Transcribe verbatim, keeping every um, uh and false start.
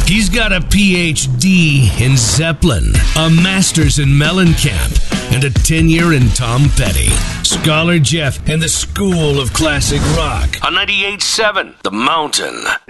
He's got a P H D in Zeppelin, a master's in Mellencamp, and a tenure in Tom Petty. Scholar Jeff and the School of Classic Rock on ninety-eight point seven The Mountain.